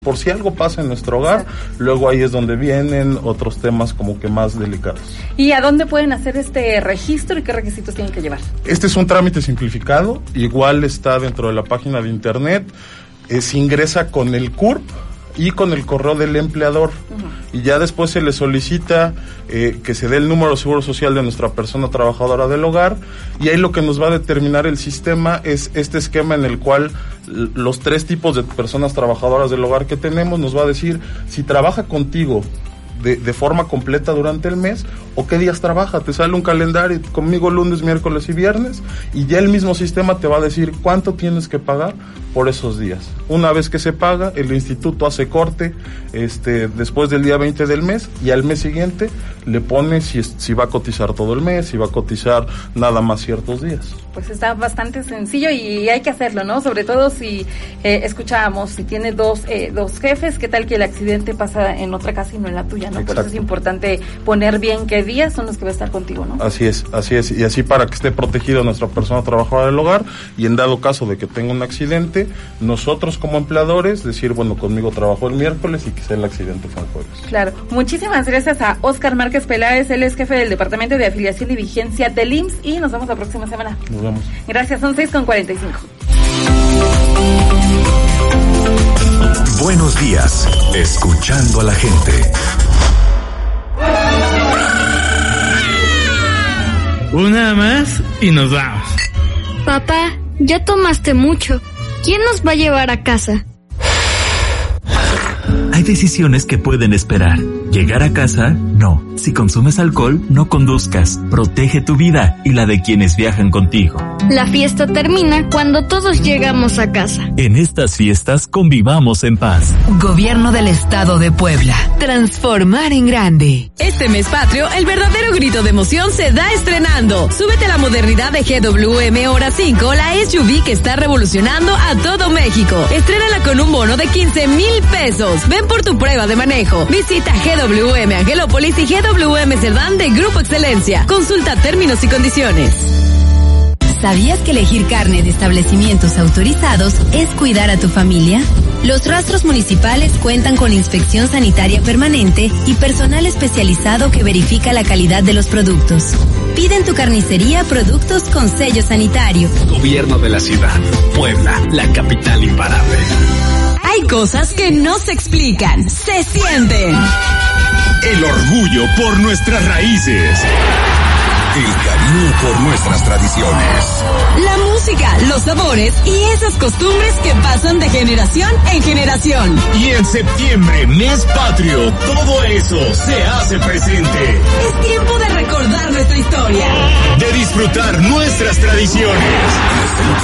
Por si algo pasa en nuestro hogar, luego ahí es donde vienen otros temas como que más delicados. ¿Y a dónde pueden hacer este registro y qué requisitos tienen que llevar? Este es un trámite simplificado, igual está dentro de la página de internet, se ingresa con el CURP y con el correo del empleador, y ya después se le solicita que se dé el número de seguro social de nuestra persona trabajadora del hogar, y ahí lo que nos va a determinar el sistema es este esquema en el cual los 3 tipos de personas trabajadoras del hogar que tenemos nos va a decir si trabaja contigo de forma completa durante el mes o qué días trabaja. Te sale un calendario conmigo lunes, miércoles y viernes, y ya el mismo sistema te va a decir cuánto tienes que pagar por esos días. Una vez que se paga, el instituto hace corte después del día 20 del mes, y al mes siguiente le pone si va a cotizar todo el mes, si va a cotizar nada más ciertos días. Pues está bastante sencillo y hay que hacerlo, ¿no? Sobre todo si escuchábamos, si tiene dos jefes, ¿qué tal que el accidente pasa en otra casa y no en la tuya, ¿no? Por eso es importante poner bien qué días son los que va a estar contigo, ¿no? Así es, y así para que esté protegido nuestra persona trabajadora del hogar, y en dado caso de que tenga un accidente, nosotros como empleadores decir, bueno, conmigo trabajó el miércoles y quizá el accidente fue el jueves. Claro, muchísimas gracias a Óscar Márquez Peláez, él es jefe del Departamento de Afiliación y Vigencia del IMSS, y nos vemos la próxima semana. Nos vemos. Gracias, son 6:45. Buenos días, escuchando a la gente. Una más y nos vamos. Papá, ya tomaste mucho. ¿Quién nos va a llevar a casa? Hay decisiones que pueden esperar. Llegar a casa, no. Si consumes alcohol, no conduzcas. Protege tu vida y la de quienes viajan contigo. La fiesta termina cuando todos llegamos a casa. En estas fiestas convivamos en paz. Gobierno del Estado de Puebla. Transformar en grande. Este mes patrio, el verdadero grito de emoción se da estrenando. Súbete a la modernidad de GWM Hora 5, la SUV que está revolucionando a todo México. Estrénala con un bono de 15,000 pesos. Ven por tu prueba de manejo. Visita GWM Angelópolis y GWM Cerdán de Grupo Excelencia. Consulta términos y condiciones. ¿Sabías que elegir carne de establecimientos autorizados es cuidar a tu familia? Los rastros municipales cuentan con inspección sanitaria permanente y personal especializado que verifica la calidad de los productos. Pide en tu carnicería productos con sello sanitario. Gobierno de la ciudad. Puebla, la capital imparable. Hay cosas que no se explican, se sienten. El orgullo por nuestras raíces. El cariño por nuestras tradiciones. La música, los sabores y esas costumbres que pasan de generación en generación. Y en septiembre, mes patrio, todo eso se hace presente. Es tiempo de recordar nuestra historia. De disfrutar nuestras tradiciones.